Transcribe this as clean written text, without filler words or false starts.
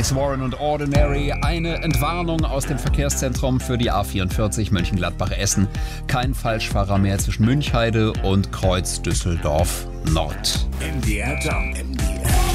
Nice Warren und Ordinary, eine Entwarnung aus dem Verkehrszentrum für die A44 Mönchengladbach-Essen. Kein Falschfahrer mehr zwischen Münchheide und Kreuz Düsseldorf Nord. MDR Jump.